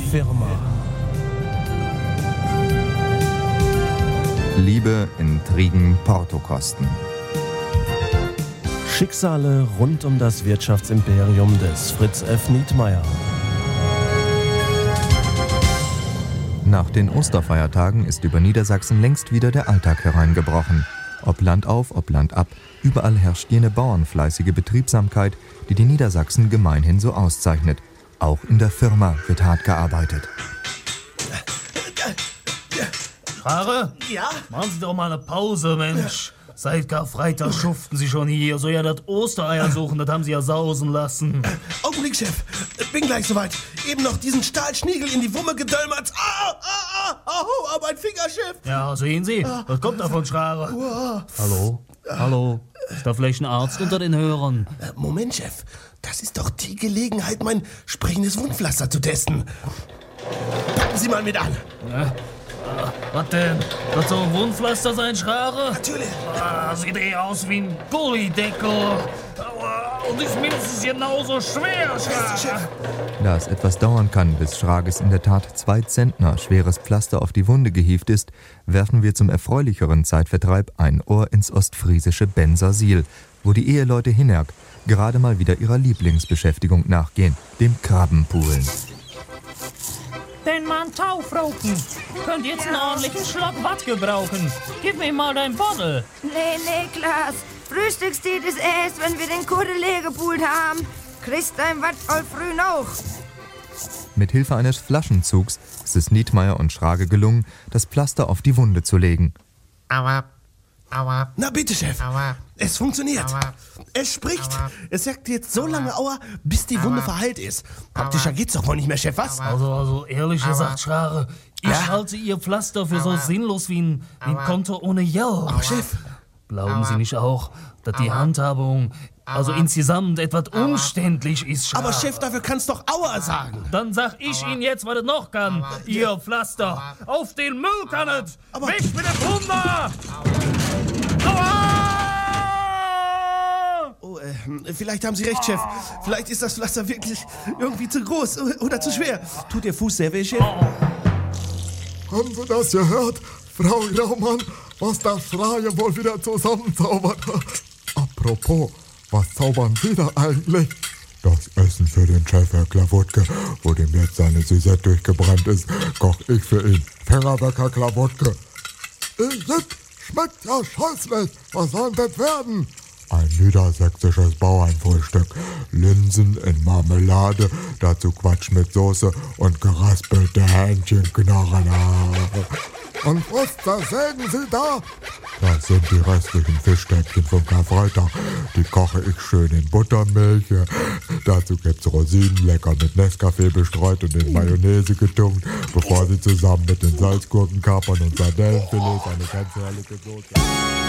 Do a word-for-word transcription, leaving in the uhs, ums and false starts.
Firma. Liebe, Intrigen, Portokosten. Schicksale rund um das Wirtschaftsimperium des Fritz F. Nietmeyer. Nach den Osterfeiertagen ist über Niedersachsen längst wieder der Alltag hereingebrochen. Ob Land auf, ob Land ab, überall herrscht jene bauernfleißige Betriebsamkeit, die die Niedersachsen gemeinhin so auszeichnet. Auch in der Firma wird hart gearbeitet. Schrare? Ja? Machen Sie doch mal eine Pause, Mensch. Seit Karfreitag schuften Sie schon hier. So ja, das Ostereier suchen, das haben Sie ja sausen lassen. Augenblick, Chef. Bin gleich soweit. Eben noch diesen Stahlschniegel in die Wumme gedölmert. Ah, ah, ah, ah, ah, mein Finger, Chef. Ja, sehen Sie. Was kommt da von Schrare? Hallo? Hallo? Ist da vielleicht ein Arzt unter den Hörern? Moment, Chef. Das ist doch die Gelegenheit, mein sprechendes Wundpflaster zu testen. Packen Sie mal mit an. Ja. Was denn? Das soll ein Wundpflaster sein, Schrare? Natürlich. Ah, sieht eh aus wie ein Gullideckel. Und ist mindestens genauso schwer, Schrare. Da es etwas dauern kann, bis Schrages in der Tat zwei Zentner schweres Pflaster auf die Wunde gehievt ist, werfen wir zum erfreulicheren Zeitvertreib ein Ohr ins ostfriesische Bensersiel, wo die Eheleute Hinnerk gerade mal wieder ihrer Lieblingsbeschäftigung nachgehen, dem Krabbenpoolen. Den Mann Taufroten. Könnt jetzt einen ordentlichen Schluck Watt gebrauchen. Gib mir mal dein Bottle. Nee, nee, Klaas. Frühstückstiet ist erst, wenn wir den Kudde leer gepult haben. Kriegst dein Watt voll früh noch. Mit Hilfe eines Flaschenzugs ist es Nietmeyer und Schrage gelungen, das Pflaster auf die Wunde zu legen. Aua. Aua. Na bitte, Chef. Aua. Es funktioniert. Aua. Es spricht. Aua. Es sagt jetzt so lange Aua, bis die Wunde Aua. verheilt ist. Praktischer geht's doch wohl nicht mehr, Chef, was? Also, also ehrlich Aua. gesagt, Schrare, ich ja? halte Ihr Pflaster für Aua. so sinnlos wie ein, wie ein Konto ohne Geld. Aber Chef. Glauben Aua. Sie nicht auch, dass die Aua. Handhabung also Aua. insgesamt etwas umständlich ist, Schrare? Aber Chef, dafür kannst doch Aua sagen. Dann sag ich Aua. Ihnen jetzt, was es noch kann. Aua. Ihr Pflaster. Aua. Auf den Müll kann es. Weg mit dem Wunder! Oh, äh, vielleicht haben Sie recht, Chef. Vielleicht ist das Pflaster wirklich irgendwie zu groß oder zu schwer. Tut Ihr Fuß sehr weh, Chef? Haben Sie das gehört, Frau Graumann, was das Freie wohl wieder zusammenzaubert? Apropos, was zaubern Sie da eigentlich? Das Essen für den Chef, Herr Klawutke, wo dem jetzt seine Süße durchgebrannt ist, koch ich für ihn. Fängerbäcker Klawutke. Jetzt schmeckt ja scheußlich. Was soll denn das werden? Ein niedersächsisches Bauernfrühstück. Linsen in Marmelade, dazu Quatsch mit Soße und geraspelte Hähnchenknochen. Und was zersägen Sie da? Das sind die restlichen Fischstäbchen vom Karfreitag. Die koche ich schön in Buttermilch. Dazu gibt's Rosinen, lecker mit Nescafé bestreut und in Mayonnaise getunkt, bevor sie zusammen mit den Salzgurkenkapern und Sardellenfilets eine ganz herrliche Soße...